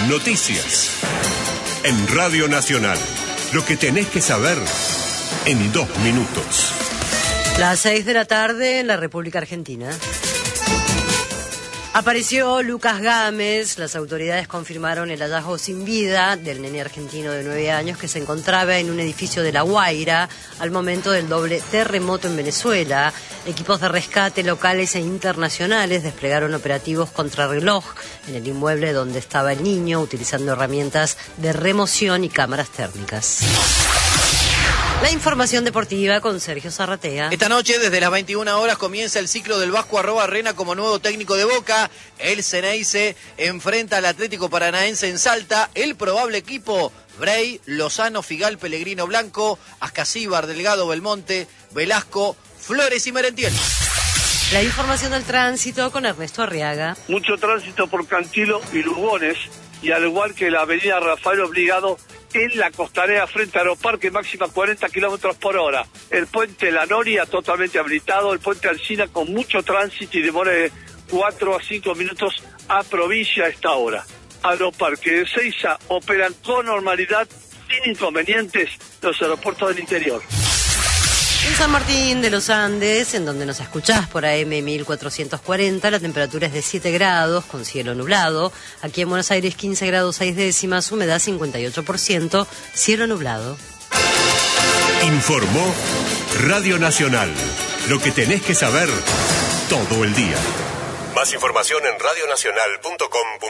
Noticias. En Radio Nacional. Lo que tenés que saber en 2 minutos. Las 6 de la tarde en la República Argentina. Apareció Lucas Gámez. Las autoridades confirmaron el hallazgo sin vida del nene argentino de 9 años que se encontraba en un edificio de La Guaira al momento del doble terremoto en Venezuela. Equipos de rescate locales e internacionales desplegaron operativos contrarreloj en el inmueble donde estaba el niño, utilizando herramientas de remoción y cámaras térmicas. La información deportiva con Sergio Zarratea. Esta noche, desde las 21 horas, comienza el ciclo del Vasco Arrobarrena como nuevo técnico de Boca. El Ceneice enfrenta al Atlético Paranaense en Salta. El probable equipo: Brey, Lozano, Figal, Pellegrino, Blanco, Ascasíbar, Delgado, Belmonte, Velasco, Flores y Merentiel. La información del tránsito con Ernesto Arriaga. Mucho tránsito por Cantilo y Lugones, y al igual que la avenida Rafael Obligado en la Costanera frente a Aeroparque, máxima 40 kilómetros por hora. El puente La Noria totalmente habilitado, el puente Alsina con mucho tránsito y demora de 4 a 5 minutos a provincia a esta hora. Aeroparque de Ezeiza operan con normalidad, sin inconvenientes, los aeropuertos del interior. En San Martín de los Andes, en donde nos escuchás por AM 1440, la temperatura es de 7 grados, con cielo nublado. Aquí en Buenos Aires, 15 grados 6 décimas, humedad 58%, cielo nublado. Informó Radio Nacional. Lo que tenés que saber todo el día. Más información en radionacional.com.ar.